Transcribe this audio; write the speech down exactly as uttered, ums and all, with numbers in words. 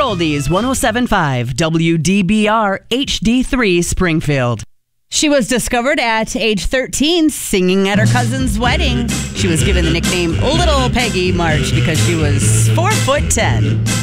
Oldies, one oh seven point five W D B R H D three Springfield. She was discovered at age thirteen singing at her cousin's wedding. She was given the nickname Little Peggy March because she was four foot ten.